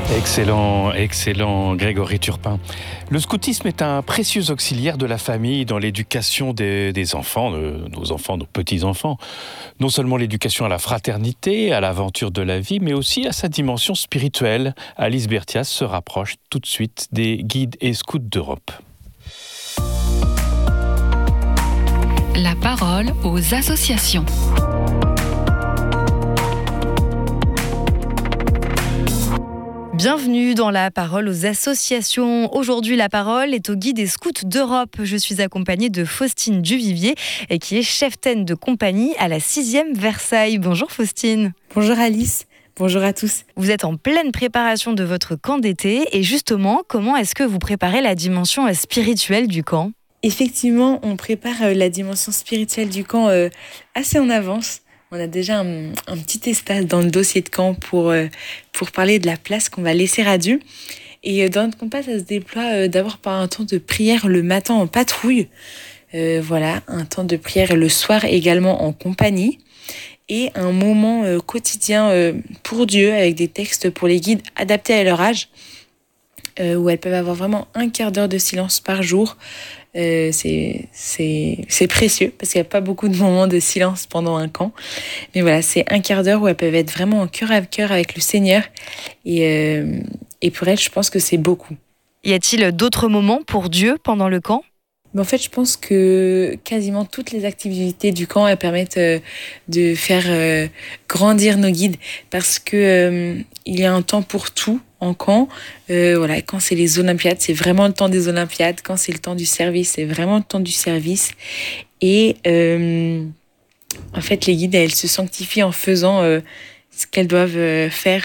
Excellent Grégory Turpin. Le scoutisme est un précieux auxiliaire de la famille dans l'éducation des enfants, nos petits-enfants. Non seulement l'éducation à la fraternité, à l'aventure de la vie, mais aussi à sa dimension spirituelle. Alice Berthias se rapproche tout de suite des guides et scouts d'Europe. La parole aux associations. Bienvenue dans la parole aux associations. Aujourd'hui, la parole est au guide des scouts d'Europe. Je suis accompagnée de Faustine Duvivier, qui est cheftaine de compagnie à la 6e Versailles. Bonjour Faustine. Bonjour Alice. Bonjour à tous. Vous êtes en pleine préparation de votre camp d'été. Et justement, comment est-ce que vous préparez la dimension spirituelle du camp ? Effectivement, on prépare la dimension spirituelle du camp assez en avance. On a déjà un petit espace dans le dossier de camp pour parler de la place qu'on va laisser à Dieu. Et dans notre compas, ça se déploie d'abord par un temps de prière le matin en patrouille. Un temps de prière le soir également en compagnie. Et un moment quotidien pour Dieu avec des textes pour les guides adaptés à leur âge. Où elles peuvent avoir vraiment un quart d'heure de silence par jour. C'est précieux parce qu'il n'y a pas beaucoup de moments de silence pendant un camp. Mais voilà, c'est un quart d'heure où elles peuvent être vraiment en cœur à cœur avec le Seigneur. Et pour elles, je pense que c'est beaucoup. Y a-t-il d'autres moments pour Dieu pendant le camp ? En fait, je pense que quasiment toutes les activités du camp, elles permettent de faire grandir nos guides parce que il y a un temps pour tout en camp. Quand c'est les Olympiades, c'est vraiment le temps des Olympiades. Quand c'est le temps du service, c'est vraiment le temps du service. Et en fait, les guides, elles se sanctifient en faisant ce qu'elles doivent faire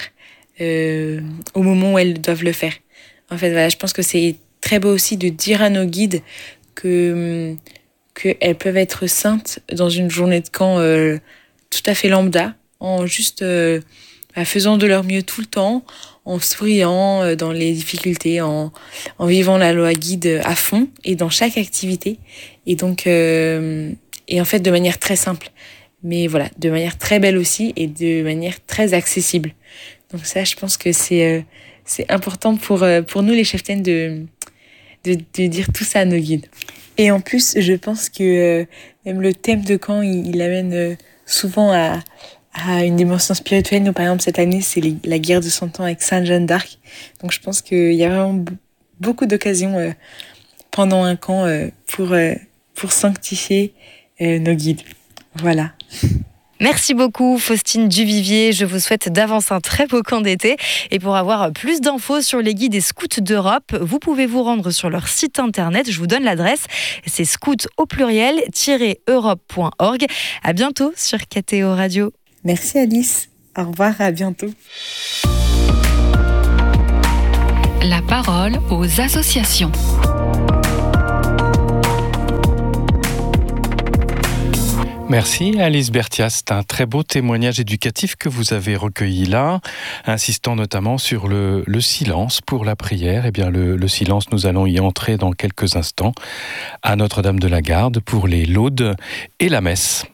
au moment où elles doivent le faire. En fait, voilà, je pense que c'est très beau aussi de dire à nos guides qu'elles peuvent être saintes dans une journée de camp tout à fait lambda, en juste faisant de leur mieux tout le temps, en souriant dans les difficultés, en vivant la loi guide à fond et dans chaque activité. Et donc, et en fait de manière très simple, mais voilà, de manière très belle aussi et de manière très accessible. Donc ça, je pense que c'est important pour nous les cheftaines de dire tout ça à nos guides. Et en plus, je pense que même le thème de camp, il amène souvent à une dimension spirituelle. Nous, par exemple, cette année, c'est la guerre de 100 ans avec Sainte Jeanne d'Arc. Donc, je pense qu'il y a vraiment beaucoup d'occasions pendant un camp pour sanctifier nos guides. Voilà. Merci beaucoup Faustine Duvivier, je vous souhaite d'avance un très beau camp d'été et pour avoir plus d'infos sur les guides des scouts d'Europe, vous pouvez vous rendre sur leur site internet, je vous donne l'adresse, c'est scout-europe.org. À bientôt sur KTO Radio. Merci Alice, au revoir, à bientôt. La parole aux associations. Merci Alice Berthias, c'est un très beau témoignage éducatif que vous avez recueilli là, insistant notamment sur le silence pour la prière. Eh bien le silence, nous allons y entrer dans quelques instants à Notre-Dame de la Garde pour les laudes et la messe.